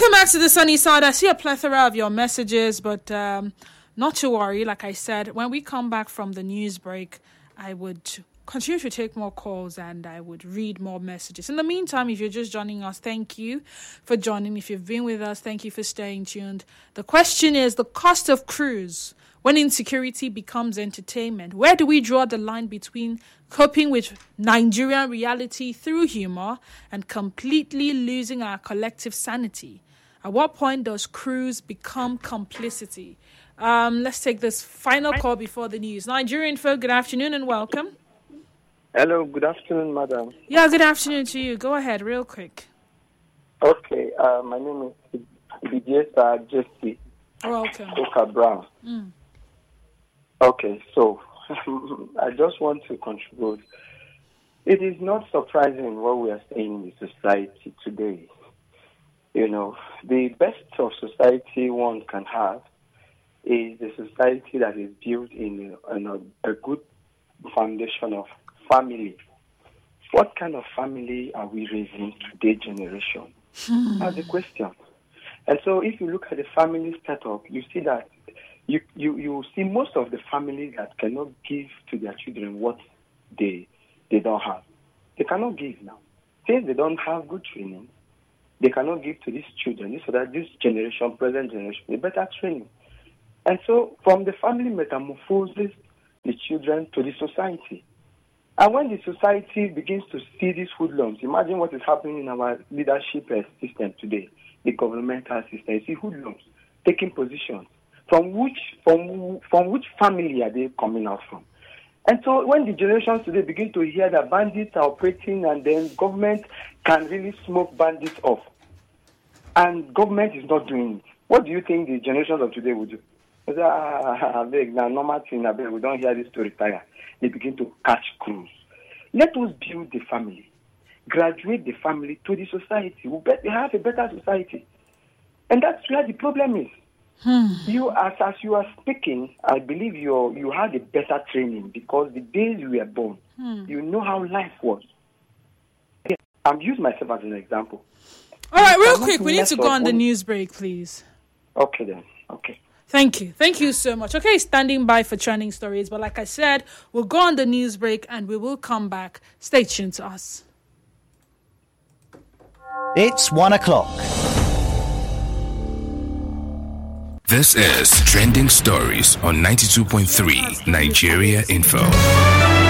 Welcome back to the sunny side. I see a plethora of your messages, but not to worry. Like I said, when we come back from the news break, I would continue to take more calls and I would read more messages. In the meantime, if you're just joining us, thank you for joining. If you've been with us, thank you for staying tuned. The question is the cost of cruise when insecurity becomes entertainment. Where do we draw the line between coping with Nigerian reality through humor and completely losing our collective sanity? At what point does cruise become complicity? Let's take this final call before the news. Nigerian folk, good afternoon and welcome. Hello, good afternoon, madam. Yeah, good afternoon to you. Go ahead, real quick. Okay, my name is Bidiesa Jesse. Welcome. Oka Brown. Okay, so I just want to contribute. It is not surprising what we are saying in the society today. You know, the best of society one can have is a society that is built in a good foundation of family. What kind of family are we raising today's generation? That's the question. And so if you look at the family setup, you see that you see most of the families that cannot give to their children what they don't have. They cannot give now. Since they don't have good training, they cannot give to these children so that this generation, present generation, a better training. And so from the family metamorphoses the children to the society. And when the society begins to see these hoodlums, imagine what is happening in our leadership system today, the governmental system. You see hoodlums taking positions. From which family are they coming out from? And so when the generations today begin to hear that bandits are operating and then government can really smoke bandits off, and government is not doing it, what do you think the generations of today would do? They say, now normal thing, we don't hear this to retire. They begin to catch crews. Let us build the family, graduate the family to the society. We have a better society. And that's where the problem is. You, as you are speaking, I believe you had a better training because the days you were born, you know how life was. I'm using myself as an example. All right, real quick, we need to go on the news break, please. Okay, then. Okay. Thank you. Thank you so much. Okay, standing by for trending stories. But like I said, we'll go on the news break and we will come back. Stay tuned to us. It's 1 o'clock. This is Trending Stories on 92.3 Nigeria Info.